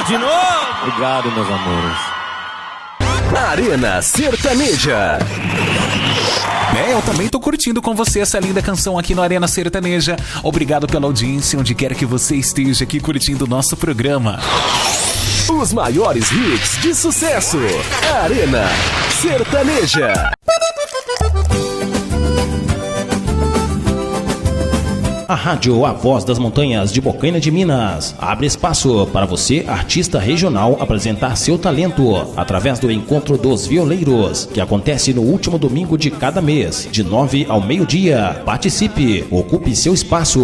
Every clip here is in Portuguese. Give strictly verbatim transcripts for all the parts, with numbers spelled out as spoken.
de novo! Obrigado, meus amores. Arena Sertaneja. É, eu também tô curtindo com você essa linda canção aqui no Arena Sertaneja. Obrigado pela audiência, onde quer que você esteja aqui curtindo o nosso programa. Os maiores hits de sucesso. Arena Sertaneja. A Rádio A Voz das Montanhas de Bocaina de Minas abre espaço para você, artista regional, apresentar seu talento através do Encontro dos Violeiros, que acontece no último domingo de cada mês, de nove ao meio-dia. Participe, ocupe seu espaço.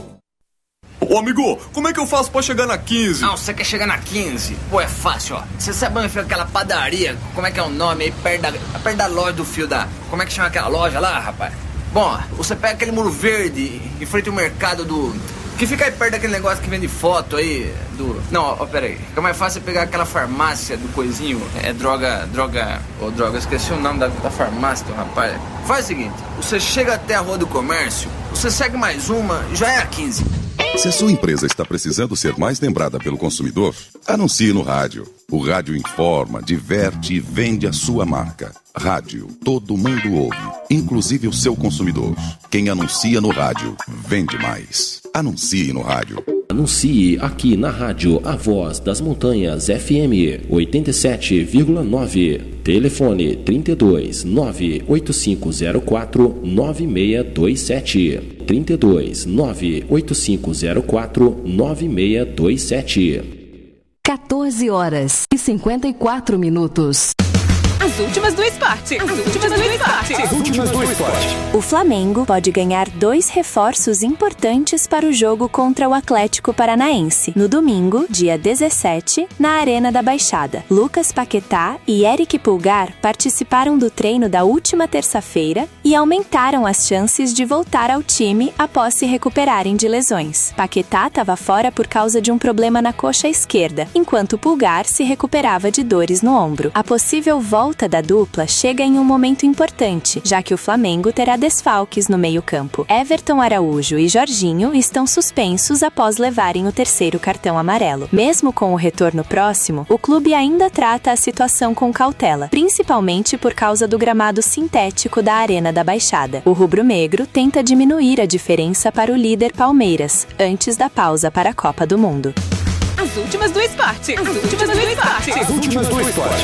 Ô amigo, como é que eu faço pra chegar na quinze? Não, você quer chegar na quinze? Pô, é fácil, ó. Você sabe onde fica aquela padaria? Como é que é o nome aí? Perto da, perto da loja do fio da... Como é que chama aquela loja lá, rapaz? Bom, você pega aquele muro verde em frente ao mercado do... Que fica aí perto daquele negócio que vende foto aí do... Não, ó, pera aí. Fica mais fácil pegar aquela farmácia do coisinho. É droga... Droga... Ô, oh, droga, esqueci o nome da, da farmácia do rapaz. Faz o seguinte. Você chega até a Rua do Comércio, você segue mais uma, já é a quinze. Se a sua empresa está precisando ser mais lembrada pelo consumidor, anuncie no rádio. O rádio informa, diverte e vende a sua marca. Rádio, todo mundo ouve, inclusive o seu consumidor. Quem anuncia no rádio, vende mais. Anuncie no rádio. Anuncie aqui na Rádio A Voz das Montanhas F M oitenta e sete vírgula nove. Telefone trinta e dois, nove oito cinco zero quatro, nove seis dois sete. trinta e dois, nove oito cinco zero quatro, nove seis dois sete. quatorze horas e cinquenta e quatro minutos. As últimas do esporte. As últimas do esporte. As últimas do esporte. O Flamengo pode ganhar dois reforços importantes para o jogo contra o Atlético Paranaense. No domingo, dia dezessete, na Arena da Baixada. Lucas Paquetá e Eric Pulgar participaram do treino da última terça-feira e aumentaram as chances de voltar ao time após se recuperarem de lesões. Paquetá estava fora por causa de um problema na coxa esquerda, enquanto Pulgar se recuperava de dores no ombro. A possível volta da dupla chega em um momento importante, já que o Flamengo terá desfalques no meio-campo. Everton Araújo e Jorginho estão suspensos após levarem o terceiro cartão amarelo. Mesmo com o retorno próximo, o clube ainda trata a situação com cautela, principalmente por causa do gramado sintético da Arena da Baixada. O rubro-negro tenta diminuir a diferença para o líder Palmeiras, antes da pausa para a Copa do Mundo. As últimas do esporte. As últimas do esporte. As últimas do esporte.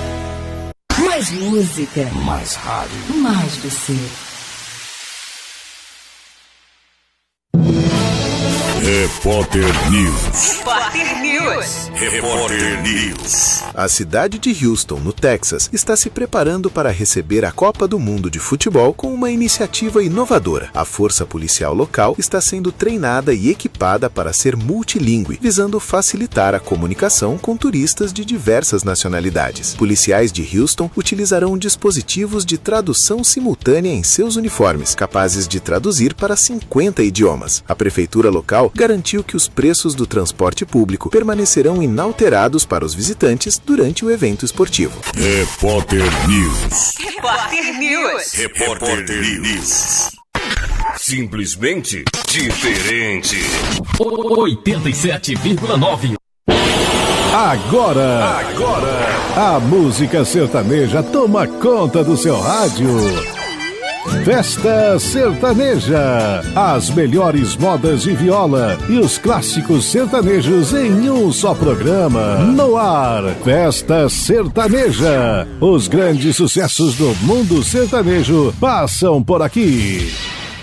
Mais música. Mais rádio. Mais você. Repórter News. Repórter News. Repórter News. A cidade de Houston, no Texas, está se preparando para receber a Copa do Mundo de Futebol com uma iniciativa inovadora. A força policial local está sendo treinada e equipada para ser multilingüe, visando facilitar a comunicação com turistas de diversas nacionalidades. Policiais de Houston utilizarão dispositivos de tradução simultânea em seus uniformes, capazes de traduzir para cinquenta idiomas. A prefeitura local garantiu que os preços do transporte público permanecerão inalterados para os visitantes durante o evento esportivo. Repórter News. Repórter News. Repórter News. Simplesmente diferente. oitenta e sete vírgula nove. Agora, Agora, a música sertaneja toma conta do seu rádio. Festa Sertaneja, as melhores modas de viola e os clássicos sertanejos em um só programa. No ar, Festa Sertaneja, os grandes sucessos do mundo sertanejo passam por aqui.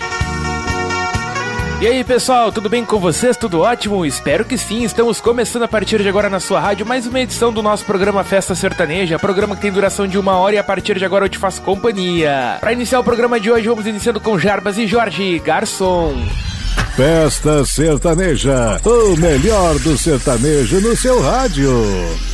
E aí pessoal, tudo bem com vocês? Tudo ótimo? Espero que sim. Estamos começando a partir de agora na sua rádio mais uma edição do nosso programa Festa Sertaneja, programa que tem duração de uma hora e a partir de agora eu te faço companhia. Para iniciar o programa de hoje vamos iniciando com Jarbas e Jorge, garçom. Festa Sertaneja, o melhor do sertanejo no seu rádio.